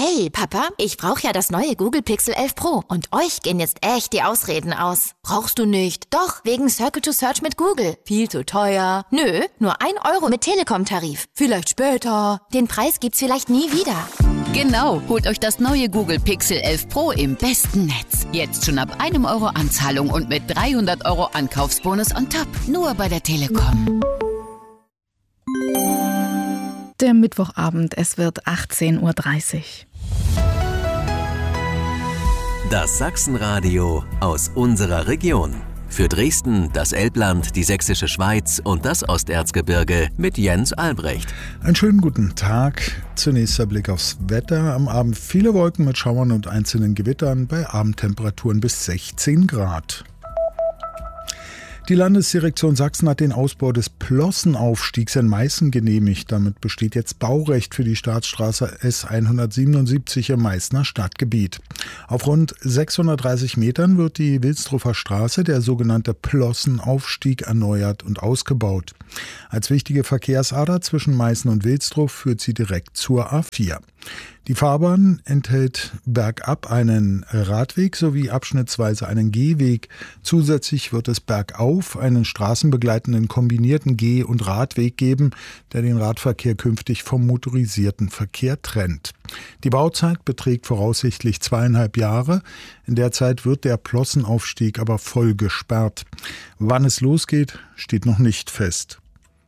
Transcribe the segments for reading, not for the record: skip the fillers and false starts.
Hey, Papa, ich brauche ja das neue Google Pixel 11 Pro und euch gehen jetzt echt die Ausreden aus. Brauchst du nicht? Doch, wegen Circle to Search mit Google. Viel zu teuer. Nö, nur 1 Euro mit Telekom-Tarif. Vielleicht später. Den Preis gibt's vielleicht nie wieder. Genau, holt euch das neue Google Pixel 11 Pro im besten Netz. Jetzt schon ab 1 Euro Anzahlung und mit 300 Euro Ankaufsbonus on top. Nur bei der Telekom. Der Mittwochabend, es wird 18:30 Uhr. Das Sachsenradio aus unserer Region. Für Dresden, das Elbland, die Sächsische Schweiz und das Osterzgebirge mit Jens Albrecht. Einen schönen guten Tag. Zunächst der Blick aufs Wetter. Am Abend viele Wolken mit Schauern und einzelnen Gewittern bei Abendtemperaturen bis 16 Grad. Die Landesdirektion Sachsen hat den Ausbau des Plossenaufstiegs in Meißen genehmigt. Damit besteht jetzt Baurecht für die Staatsstraße S177 im Meißner Stadtgebiet. Auf rund 630 Metern wird die Wilsdruffer Straße, der sogenannte Plossenaufstieg, erneuert und ausgebaut. Als wichtige Verkehrsader zwischen Meißen und Wilsdruff führt sie direkt zur A4. Die Fahrbahn enthält bergab einen Radweg sowie abschnittsweise einen Gehweg. Zusätzlich wird es bergauf einen straßenbegleitenden kombinierten Geh- und Radweg geben, der den Radverkehr künftig vom motorisierten Verkehr trennt. Die Bauzeit beträgt voraussichtlich 2,5 Jahre. In der Zeit wird der Plossenaufstieg aber voll gesperrt. Wann es losgeht, steht noch nicht fest.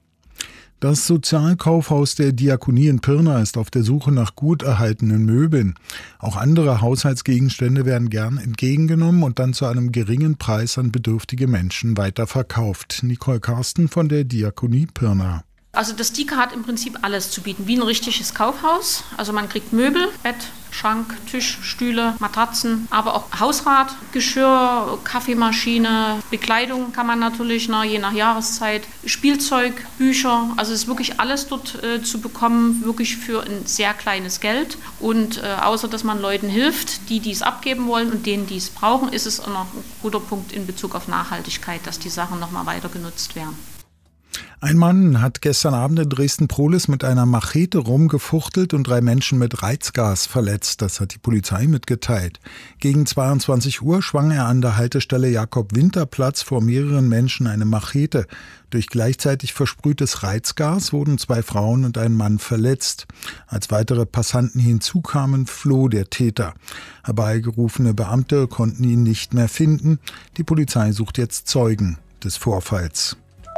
Das Sozialkaufhaus der Diakonie in Pirna ist auf der Suche nach gut erhaltenen Möbeln. Auch andere Haushaltsgegenstände werden gern entgegengenommen und dann zu einem geringen Preis an bedürftige Menschen weiterverkauft. Nicole Karsten von der Diakonie Pirna. Also das DIKA hat im Prinzip alles zu bieten, wie ein richtiges Kaufhaus. Also man kriegt Möbel, Bett, Schrank, Tisch, Stühle, Matratzen, aber auch Hausrat, Geschirr, Kaffeemaschine, Bekleidung kann man natürlich, je nach Jahreszeit, Spielzeug, Bücher. Also es ist wirklich alles dort zu bekommen, wirklich für ein sehr kleines Geld. Und außer dass man Leuten hilft, die es abgeben wollen und denen, die es brauchen, ist es auch noch ein guter Punkt in Bezug auf Nachhaltigkeit, dass die Sachen nochmal weiter genutzt werden. Ein Mann hat gestern Abend in Dresden-Prohlis mit einer Machete rumgefuchtelt und 3 Menschen mit Reizgas verletzt. Das hat die Polizei mitgeteilt. Gegen 22 Uhr schwang er an der Haltestelle Jakob-Winter-Platz vor mehreren Menschen eine Machete. Durch gleichzeitig versprühtes Reizgas wurden 2 Frauen und ein Mann verletzt. Als weitere Passanten hinzukamen, floh der Täter. Herbeigerufene Beamte konnten ihn nicht mehr finden. Die Polizei sucht jetzt Zeugen des Vorfalls.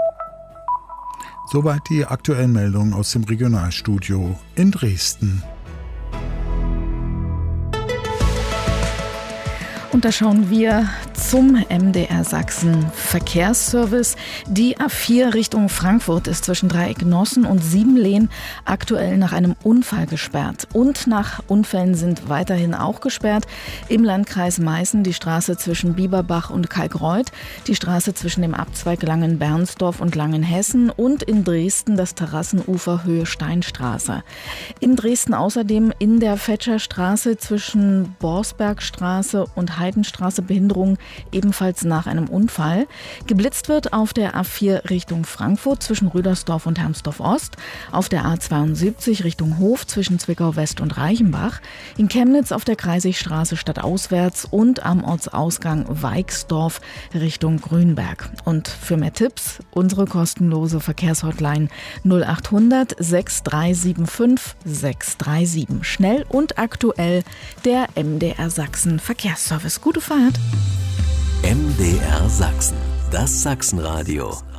Soweit die aktuellen Meldungen aus dem Regionalstudio in Dresden. Und da schauen wir zum MDR Sachsen Verkehrsservice. Die A4 Richtung Frankfurt ist zwischen Dreieck-Nossen und Siebenlehn aktuell nach einem Unfall gesperrt. Und nach Unfällen sind weiterhin auch gesperrt im Landkreis Meißen die Straße zwischen Bieberbach und Kalkreuth, die Straße zwischen dem Abzweig Langen-Bernsdorf und Langenhessen und in Dresden das Terrassenufer Höhe Steinstraße. In Dresden außerdem in der Fetscherstraße zwischen Borsbergstraße und Heidenstraße Behinderung, ebenfalls nach einem Unfall. Geblitzt wird auf der A4 Richtung Frankfurt zwischen Rüdersdorf und Hermsdorf-Ost, auf der A72 Richtung Hof zwischen Zwickau-West und Reichenbach, in Chemnitz auf der Kreisigstraße stadtauswärts und am Ortsausgang Weixdorf Richtung Grünberg. Und für mehr Tipps unsere kostenlose Verkehrshotline 0800 6375 637. Schnell und aktuell der MDR Sachsen Verkehrsservice. Gute Fahrt. MDR Sachsen, das Sachsenradio.